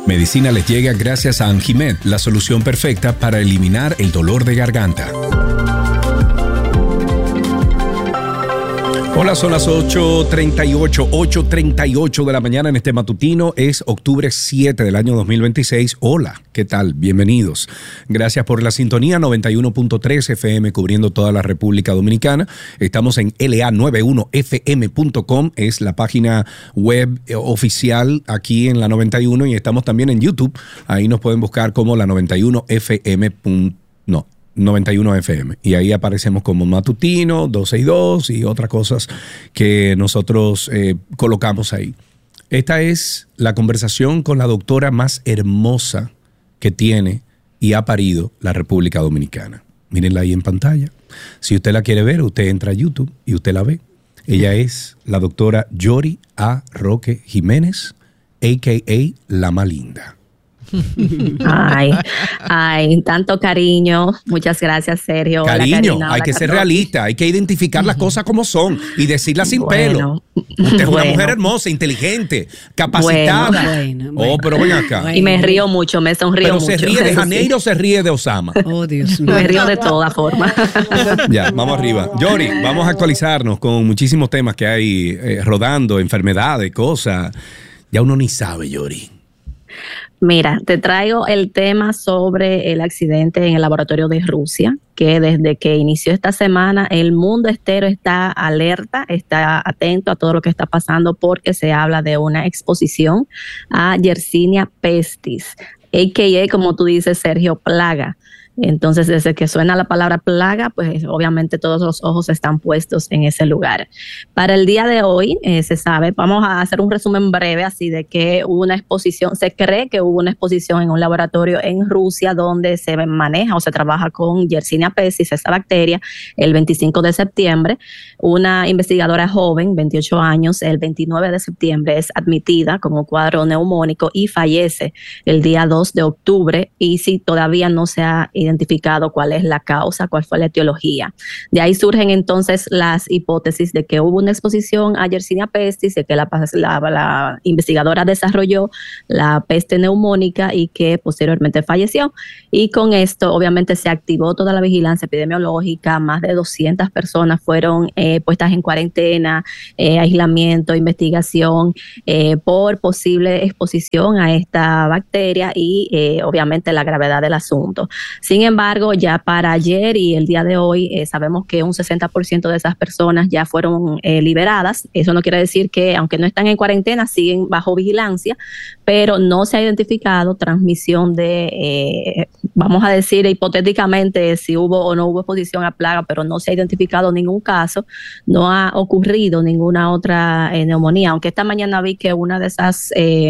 Medicina les llega gracias a Anjimed, la solución perfecta para eliminar el dolor de garganta. Hola, son las 8:38 de la mañana en este matutino. Es octubre 7 del año 2026. Hola, ¿qué tal? Bienvenidos. Gracias por la sintonía. 91.3 FM cubriendo toda la República Dominicana. Estamos en la91fm.com. Es la página web oficial aquí en la 91 y estamos también en YouTube. Ahí nos pueden buscar como la 91 FM. Y ahí aparecemos como Matutino, 262 y otras cosas que nosotros colocamos ahí. Esta es la conversación con la doctora más hermosa que tiene y ha parido la República Dominicana. Mírenla ahí en pantalla. Si usted la quiere ver, usted entra a YouTube y usted la ve. Ella es la doctora Yori A. Roque Jiménez, a.k.a. La Malinda. Ay, tanto cariño. Muchas gracias, Sergio. Cariño, hola, Karina, hay que ser realista, hay que identificar las cosas como son y decirlas sin pelo. Usted es una mujer hermosa, inteligente, capacitada. Bueno. Pero ven acá. Y me río mucho, me sonrío mucho. ¿Pero se ríe de Janeiro o se ríe de Osama? Oh, Dios mío. Me río de todas formas. Ya, vamos arriba. Yori, vamos a actualizarnos con muchísimos temas que hay rodando, enfermedades, cosas. Ya uno ni sabe, Yori. Mira, te traigo el tema sobre el accidente en el laboratorio de Rusia, que desde que inició esta semana el mundo entero está alerta, está atento a todo lo que está pasando porque se habla de una exposición a Yersinia pestis, a.k.a. como tú dices, Sergio, plaga. Entonces, desde que suena la palabra plaga, pues obviamente todos los ojos están puestos en ese lugar. Para el día de hoy, se sabe, vamos a hacer un resumen breve así de que hubo una exposición, se cree que hubo una exposición en un laboratorio en Rusia donde se maneja o se trabaja con Yersinia pestis, esa bacteria, el 25 de septiembre. Una investigadora joven, 28 años, el 29 de septiembre es admitida con un cuadro neumónico y fallece el día 2 de octubre y si todavía no se ha identificado cuál es la causa, cuál fue la etiología. De ahí surgen entonces las hipótesis de que hubo una exposición a Yersinia pestis, de que la investigadora desarrolló la peste neumónica y que posteriormente falleció. Y con esto obviamente se activó toda la vigilancia epidemiológica, más de 200 personas fueron puestas en cuarentena, aislamiento, investigación por posible exposición a esta bacteria y obviamente la gravedad del asunto. Sin embargo, ya para ayer y el día de hoy sabemos que un 60% de esas personas ya fueron liberadas. Eso no quiere decir que, aunque no están en cuarentena, siguen bajo vigilancia, pero no se ha identificado transmisión de, vamos a decir hipotéticamente si hubo o no hubo exposición a plaga, pero no se ha identificado ningún caso, no ha ocurrido ninguna otra neumonía, aunque esta mañana vi que una de esas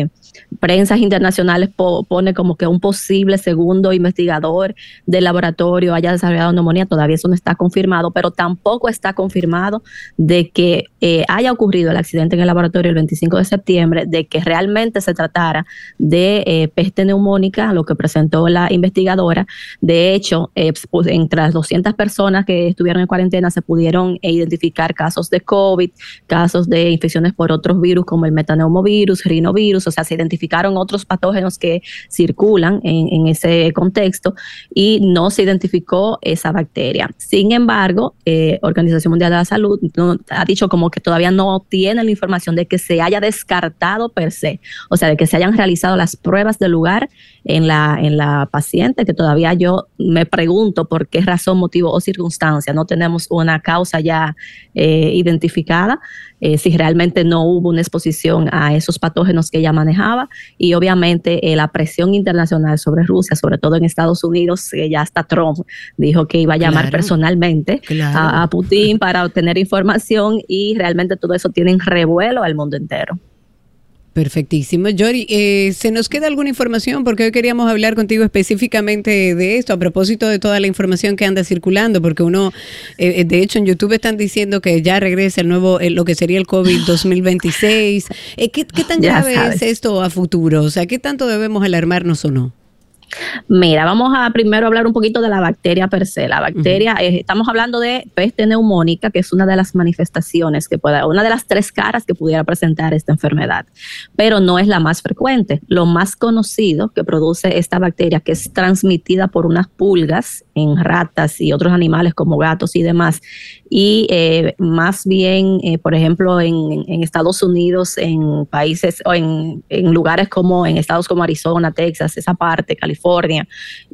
prensas internacionales pone como que un posible segundo investigador del laboratorio haya desarrollado neumonía. Todavía eso no está confirmado, pero tampoco está confirmado de que haya ocurrido el accidente en el laboratorio el 25 de septiembre, de que realmente se tratara de peste neumónica, lo que presentó la investigadora. De hecho, pues, entre las 200 personas que estuvieron en cuarentena se pudieron identificar casos de COVID, casos de infecciones por otros virus como el metaneumovirus, rinovirus, o sea, se identificaron otros patógenos que circulan en ese contexto y no se identificó esa bacteria. Sin embargo, Organización Mundial de la Salud ha dicho como que todavía no tiene la información de que se haya descartado per se, o sea, de que se hayan realizado las pruebas del lugar en la paciente, que todavía yo me pregunto por qué razón, motivo o circunstancia no tenemos una causa ya identificada, si realmente no hubo una exposición a esos patógenos que ella manejaba y obviamente la presión internacional sobre Rusia, sobre todo en Estados Unidos, ya hasta Trump dijo que iba a llamar personalmente a Putin para obtener información y realmente todo eso tiene en revuelo al mundo entero. Perfectísimo. Yori, ¿se nos queda alguna información? Porque hoy queríamos hablar contigo específicamente de esto, a propósito de toda la información que anda circulando, porque uno, de hecho en YouTube están diciendo que ya regresa el nuevo, lo que sería el COVID 2026. ¿Qué tan grave es esto a futuro? O sea, ¿qué tanto debemos alarmarnos o no? Mira, vamos a primero hablar un poquito de la bacteria per se. La bacteria, estamos hablando de peste neumónica, que es una de las manifestaciones una de las 3 caras que pudiera presentar esta enfermedad, pero no es la más frecuente. Lo más conocido que produce esta bacteria, que es transmitida por unas pulgas en ratas y otros animales como gatos y demás, y más bien, por ejemplo, en Estados Unidos, en países o en lugares como en estados como Arizona, Texas, esa parte, California,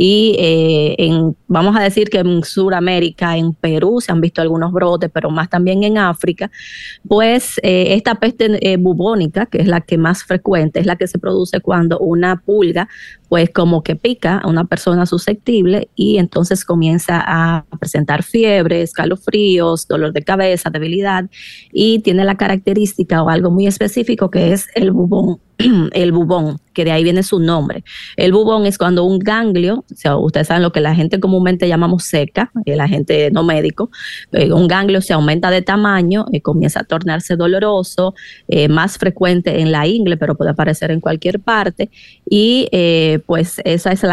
y vamos a decir que en Sudamérica, en Perú se han visto algunos brotes, pero más también en África, pues esta peste bubónica, que es la que más frecuente, es la que se produce cuando una pulga pues como que pica a una persona susceptible y entonces comienza a presentar fiebre, escalofríos, dolor de cabeza, debilidad, y tiene la característica o algo muy específico que es el bubón. El bubón, que de ahí viene su nombre. El bubón es cuando un ganglio, o sea, ustedes saben lo que la gente comúnmente llamamos seca, la gente no médico, un ganglio se aumenta de tamaño, comienza a tornarse doloroso, más frecuente en la ingle, pero puede aparecer en cualquier parte, y pues esa es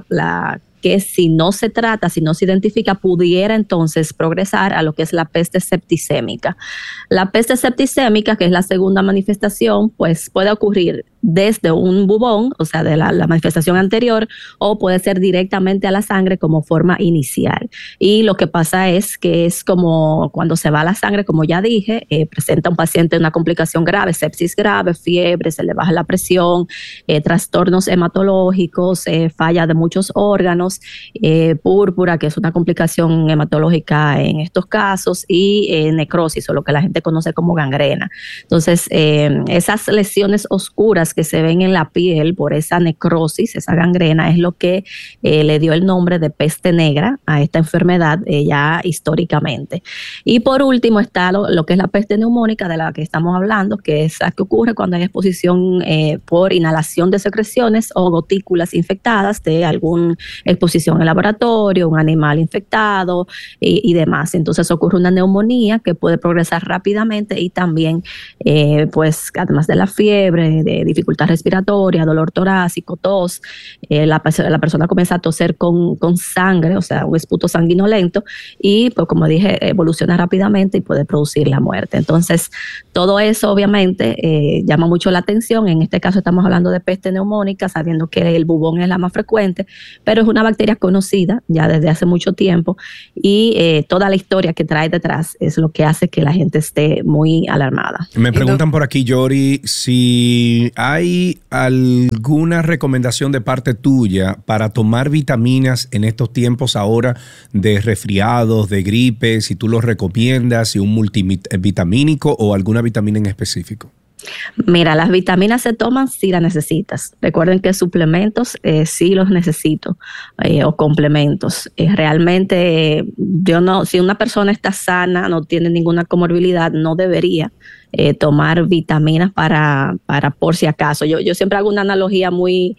la que si no se trata, si no se identifica, pudiera entonces progresar a lo que es la peste septicémica. La peste septicémica, que es la segunda manifestación, pues puede ocurrir desde un bubón, o sea, de la manifestación anterior, o puede ser directamente a la sangre como forma inicial. Y lo que pasa es que es como cuando se va la sangre, como ya dije, presenta un paciente una complicación grave, sepsis grave, fiebre, se le baja la presión, trastornos hematológicos, falla de muchos órganos, púrpura, que es una complicación hematológica en estos casos, y necrosis, o lo que la gente conoce como gangrena. Entonces, esas lesiones oscuras que se ven en la piel por esa necrosis, esa gangrena, es lo que le dio el nombre de peste negra a esta enfermedad ya históricamente. Y por último está lo que es la peste neumónica, de la que estamos hablando, que es la que ocurre cuando hay exposición por inhalación de secreciones o gotículas infectadas de alguna exposición en laboratorio, un animal infectado y demás. Entonces ocurre una neumonía que puede progresar rápidamente y también, pues además de la fiebre, de dificultad respiratoria, dolor torácico, tos, la persona comienza a toser con sangre, o sea, un esputo sanguinolento, y pues como dije, evoluciona rápidamente y puede producir la muerte. Entonces, todo eso obviamente llama mucho la atención. En este caso estamos hablando de peste neumónica, sabiendo que el bubón es la más frecuente, pero es una bacteria conocida ya desde hace mucho tiempo, y toda la historia que trae detrás es lo que hace que la gente esté muy alarmada. Me preguntan por aquí, Yori, si ¿hay alguna recomendación de parte tuya para tomar vitaminas en estos tiempos ahora de resfriados, de gripe? Si tú los recomiendas, si un multivitamínico o alguna vitamina en específico. Mira, las vitaminas se toman si las necesitas. Recuerden que suplementos sí los necesito, o complementos. Realmente si una persona está sana, no tiene ninguna comorbilidad, no debería tomar vitaminas para por si acaso. Yo siempre hago una analogía muy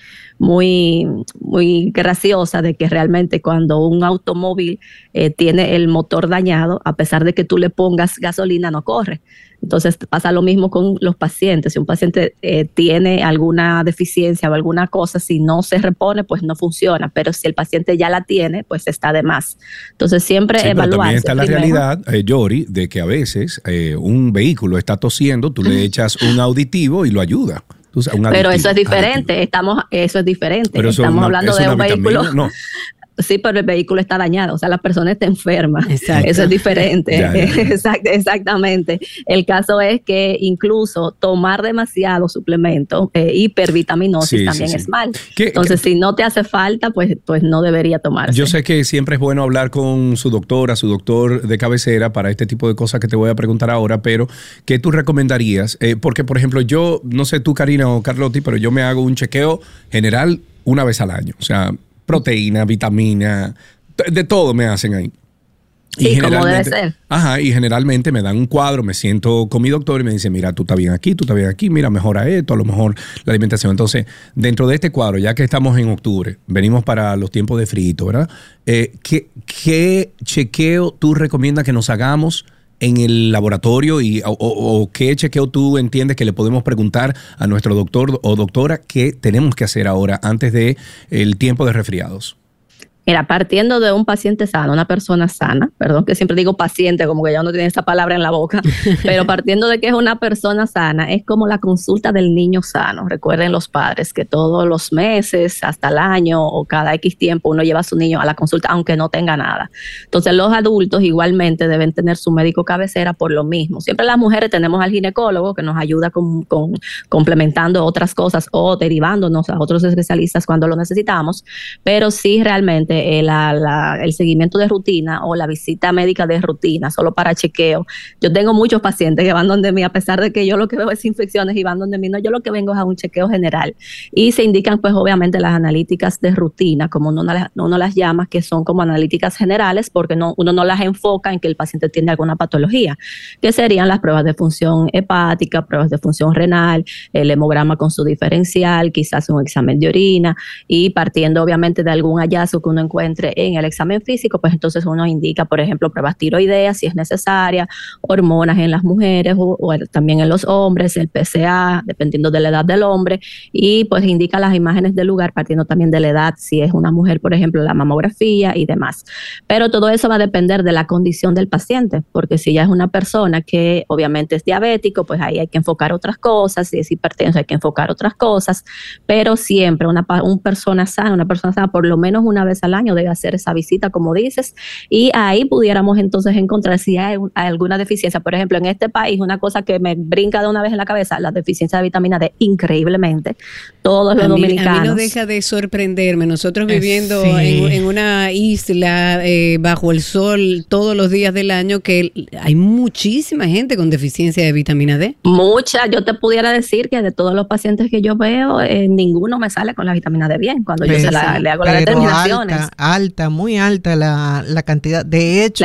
graciosa de que realmente cuando un automóvil tiene el motor dañado, a pesar de que tú le pongas gasolina, no corre. Entonces pasa lo mismo con los pacientes. Si un paciente tiene alguna deficiencia o alguna cosa, si no se repone, pues no funciona. Pero si el paciente ya la tiene, pues está de más. Entonces siempre evaluarse. Pero también está la realidad, Yori, de que a veces un vehículo está tosiendo, tú le echas un auditivo y lo ayuda. Pero eso es diferente. Eso es diferente. Pero estamos hablando de un vehículo. No. Sí, pero el vehículo está dañado, o sea, la persona está enferma. Exacto. Eso es diferente. Ya. Exactamente. El caso es que incluso tomar demasiado suplemento, hipervitaminosis, también es mal. Entonces, si no te hace falta, pues no debería tomarse. Yo sé que siempre es bueno hablar con su doctor de cabecera para este tipo de cosas que te voy a preguntar ahora, pero ¿qué tú recomendarías? Porque, por ejemplo, yo, no sé tú, Karina o Carlotti, pero yo me hago un chequeo general una vez al año. O sea, proteína, vitamina, de todo me hacen ahí. Sí, como debe ser. Ajá, y generalmente me dan un cuadro, me siento con mi doctor y me dice, mira, tú estás bien aquí, mira, mejora esto, a lo mejor la alimentación. Entonces, dentro de este cuadro, ya que estamos en octubre, venimos para los tiempos de frito, ¿verdad? ¿Qué chequeo tú recomiendas que nos hagamos en el laboratorio o qué chequeo tú entiendes que le podemos preguntar a nuestro doctor o doctora qué tenemos que hacer ahora antes de el tiempo de resfriados? Mira, partiendo de un paciente sano, una persona sana, perdón que siempre digo paciente, como que ya no tiene esa palabra en la boca, pero partiendo de que es una persona sana, es como la consulta del niño sano. Recuerden los padres que todos los meses, hasta el año o cada X tiempo, uno lleva a su niño a la consulta, aunque no tenga nada. Entonces, los adultos igualmente deben tener su médico cabecera por lo mismo. Siempre las mujeres tenemos al ginecólogo que nos ayuda complementando otras cosas o derivándonos a otros especialistas cuando lo necesitamos, pero sí realmente el seguimiento de rutina o la visita médica de rutina solo para chequeo. Yo tengo muchos pacientes que van donde mí, a pesar de que yo lo que veo es infecciones y van donde mí, no, yo lo que vengo es a un chequeo general y se indican pues obviamente las analíticas de rutina, como uno las llama, que son como analíticas generales porque uno no las enfoca en que el paciente tiene alguna patología, que serían las pruebas de función hepática, pruebas de función renal, el hemograma con su diferencial, quizás un examen de orina, y partiendo obviamente de algún hallazgo que uno encuentre en el examen físico, pues entonces uno indica, por ejemplo, pruebas tiroideas si es necesaria, hormonas en las mujeres o también en los hombres, el PSA, dependiendo de la edad del hombre, y pues indica las imágenes del lugar partiendo también de la edad, si es una mujer, por ejemplo, la mamografía y demás. Pero todo eso va a depender de la condición del paciente, porque si ya es una persona que obviamente es diabético, pues ahí hay que enfocar otras cosas, si es hipertenso hay que enfocar otras cosas, pero siempre una persona sana por lo menos una vez al año debe hacer esa visita, como dices, y ahí pudiéramos entonces encontrar si hay alguna deficiencia. Por ejemplo, en este país, una cosa que me brinca de una vez en la cabeza, la deficiencia de vitamina D, increíblemente. Todos los dominicanos. A mí no deja de sorprenderme. Nosotros viviendo en una isla bajo el sol todos los días del año, que hay muchísima gente con deficiencia de vitamina D. Mucha. Yo te pudiera decir que de todos los pacientes que yo veo, ninguno me sale con la vitamina D bien cuando yo le hago las determinaciones. Alta, muy alta la cantidad. De hecho,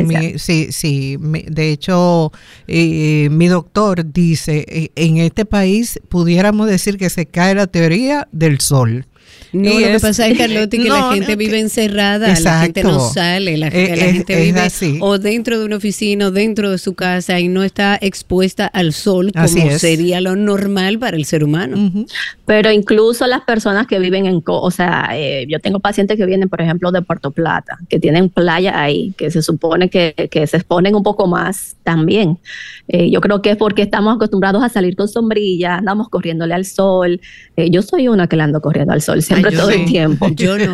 de hecho, mi doctor dice, en este país pudiéramos decir que se cae la teoría del sol. No, lo que pasa es, Carlotti, que la gente vive encerrada, exacto. La gente no sale, la gente vive así. O dentro de una oficina o dentro de su casa y no está expuesta al sol como sería lo normal para el ser humano. Uh-huh. Pero incluso las personas que viven yo tengo pacientes que vienen, por ejemplo, de Puerto Plata, que tienen playa ahí, que se supone que se exponen un poco más también. Yo creo que es porque estamos acostumbrados a salir con sombrilla, andamos corriéndole al sol. Yo soy una que le ando corriendo al sol siempre, todo el tiempo. Yo no.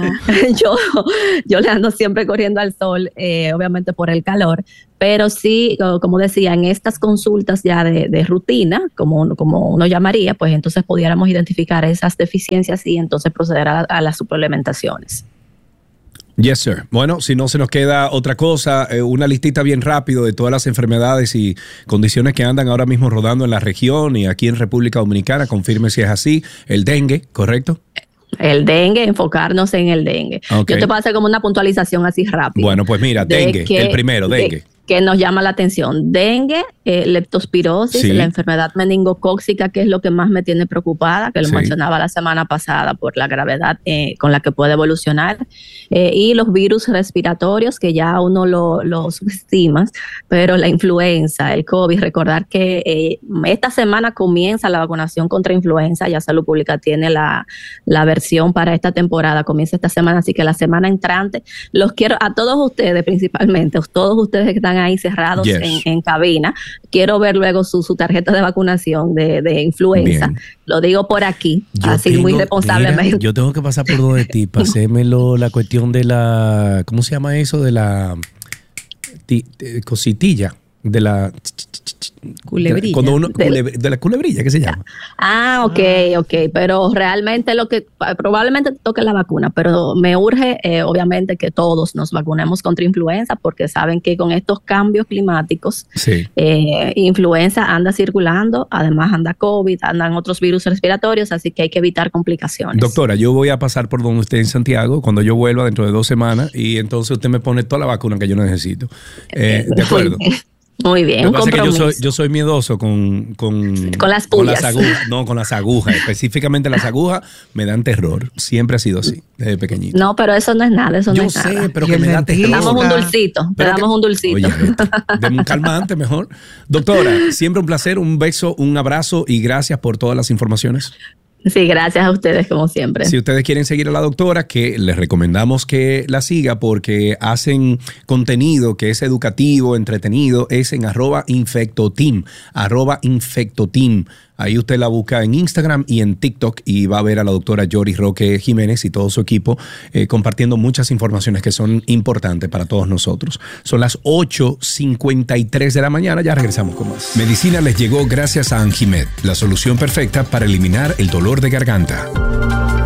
yo le ando siempre corriendo al sol, obviamente por el calor, pero sí, como decía, en estas consultas ya de rutina, como uno llamaría, pues entonces pudiéramos identificar esas deficiencias y entonces proceder a las suplementaciones. Yes, sir. Bueno, si no se nos queda otra cosa, una listita bien rápido de todas las enfermedades y condiciones que andan ahora mismo rodando en la región y aquí en República Dominicana. Confirme si es así. El dengue, ¿correcto? El dengue, enfocarnos en el dengue. Okay. Yo te puedo hacer como una puntualización así rápida. Bueno, pues mira, dengue, el primero, dengue. Que nos llama la atención. Dengue, leptospirosis, la enfermedad meningocócica, que es lo que más me tiene preocupada, que lo mencionaba la semana pasada por la gravedad con la que puede evolucionar, y los virus respiratorios, que ya uno lo subestima, pero la influenza, el COVID, recordar que esta semana comienza la vacunación contra influenza, ya Salud Pública tiene la versión para esta temporada, comienza esta semana, así que la semana entrante, los quiero a todos ustedes principalmente, todos ustedes que están ahí cerrados en cabina. Quiero ver luego su tarjeta de vacunación de influenza. Bien. Lo digo por aquí, muy responsablemente. Mira, yo tengo que pasar por donde ti, pasémelo la cuestión de la, ¿cómo se llama eso? De la cositilla, de la culebrilla. De la culebrilla, ¿qué se llama? Ok, pero realmente lo que probablemente toque la vacuna, pero me urge obviamente que todos nos vacunemos contra influenza, porque saben que con estos cambios climáticos influenza anda circulando, además anda COVID, andan otros virus respiratorios, así que hay que evitar complicaciones. Doctora, yo voy a pasar por donde usted en Santiago cuando yo vuelva dentro de 2 semanas y entonces usted me pone toda la vacuna que yo necesito. ¿De acuerdo? Muy bien, Lo un que pasa es compromiso. que yo soy miedoso con las pullas. agujas. No, con las agujas. Específicamente las agujas me dan terror. Siempre ha sido así, desde pequeñito. No, pero eso no es nada, eso no Yo es sé, nada. pero Y que el me da dentista. terror. Te damos un dulcito, Pero te damos un dulcito. Oye, deme un calmante mejor. Doctora, siempre un placer, un beso, un abrazo y gracias por todas las informaciones. Sí, gracias a ustedes como siempre. Si ustedes quieren seguir a la doctora, que les recomendamos que la siga porque hacen contenido que es educativo, entretenido, es en @infectoteam, @infectoteam. Ahí usted la busca en Instagram y en TikTok y va a ver a la doctora Joris Roque Jiménez y todo su equipo compartiendo muchas informaciones que son importantes para todos nosotros. Son las 8:53 de la mañana, ya regresamos con más. Medicina les llegó gracias a Anjimed, la solución perfecta para eliminar el dolor de garganta.